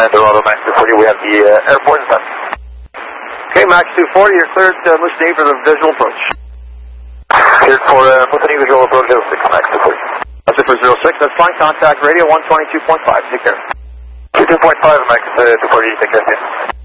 Dorado Max 240, we have the airport in time. Okay, Max 240, you're cleared Moose for the visual approach. Cleared for Moose visual approach 06, Max 240. That's it for 06, that's fine. Contact radio 122.5, take care. 22.5, Max 240, take care.